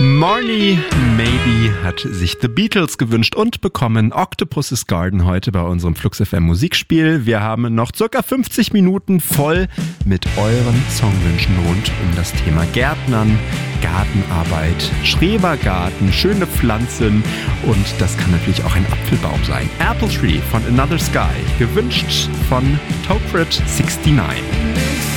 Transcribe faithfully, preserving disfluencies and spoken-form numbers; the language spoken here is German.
Morny Maybe hat sich The Beatles gewünscht und bekommen Octopus's Garden heute bei unserem Flux F M Musikspiel. Wir haben noch circa fünfzig Minuten voll mit euren Songwünschen rund um das Thema Gärtnern, Gartenarbeit, Schrebergarten, schöne Pflanzen und das kann natürlich auch ein Apfelbaum sein. Apple Tree von Another Sky, gewünscht von Tokrit neunundsiebzig.